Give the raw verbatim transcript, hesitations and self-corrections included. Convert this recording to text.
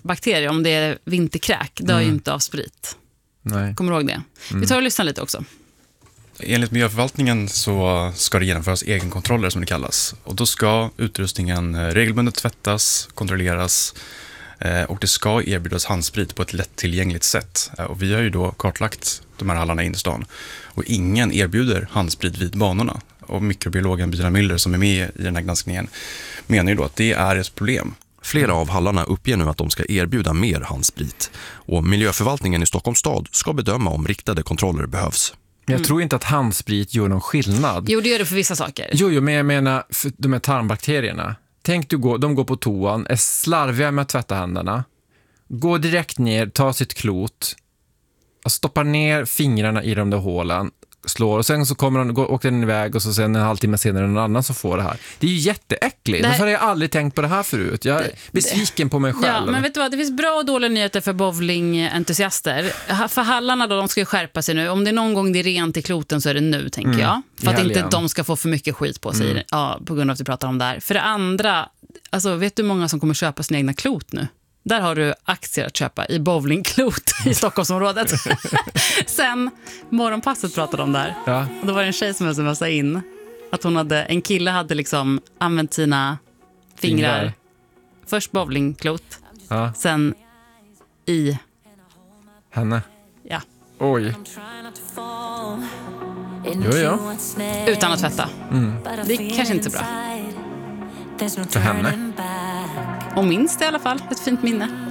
bakterier, om det är vinterkräk, dör mm. ju inte av sprit. Nej. Kommer du ihåg det? Mm. Vi tar och lyssnar lite också. Enligt miljöförvaltningen så ska det genomföras egenkontroller som det kallas. Och då ska utrustningen regelbundet tvättas, kontrolleras och det ska erbjudas handsprit på ett lättillgängligt sätt. Och vi har ju då kartlagt de här hallarna in i stan. Och ingen erbjuder handsprit vid banorna. Och mikrobiologen Bina Müller som är med i den här granskningen menar ju då att det är ett problem. Flera av hallarna uppger nu att de ska erbjuda mer handsprit. Och miljöförvaltningen i Stockholms stad ska bedöma om riktade kontroller behövs. Men jag mm. tror inte att handsprit gör någon skillnad. Jo, det gör det för vissa saker. Jo, jo men jag menar för de här tarmbakterierna. Tänk du går, de går på toan, är slarviga med att tvätta händerna. Går direkt ner, tar sitt klot. Stoppar ner fingrarna i de där hålen. Slår och sen så kommer de, går, åker den iväg och så sen en halvtimme senare någon annan som får det här. Det är ju jätteäckligt. Varför har jag aldrig tänkt på det här förut? Jag är besviken på mig själv. Ja, men vet du vad? Det finns bra och dåliga nyheter för bowlingentusiaster. För hallarna då, de ska ju skärpa sig nu. Om det är någon gång det är rent i kloten så är det nu, tänker mm. jag. För att inte de ska få för mycket skit på sig mm. ja, på grund av att vi pratar om det här. För det andra, alltså, vet du hur många som kommer köpa sina egna klot nu? Där har du aktier att köpa i bowlingklot i Stockholmsområdet. Sen morgonpasset pratade om där. Ja. Och då var det en tjej som jag som sa in att hon hade, en kille hade liksom använt sina fingrar. fingrar. Först bowlingklot. Ja. Sen i henne. Ja. Oj. Jo, ja. Utan att tvätta. Mm. Det är kanske inte så bra. För henne. Och minst i alla fall, ett fint minne.